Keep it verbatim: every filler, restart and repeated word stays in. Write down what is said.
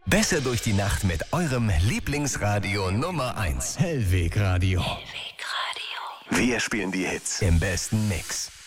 Besser durch die Nacht mit eurem Lieblingsradio Nummer eins. Hellweg Radio. Wir spielen die Hits im besten Mix.